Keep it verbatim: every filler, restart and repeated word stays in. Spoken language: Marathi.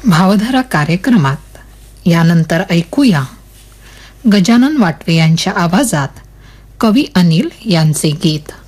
भावधारा कार्यक्रमात यानंतर ऐकूया गजानन वाटवे यांच्या आवाजात कवी अनिल यांचे गीत.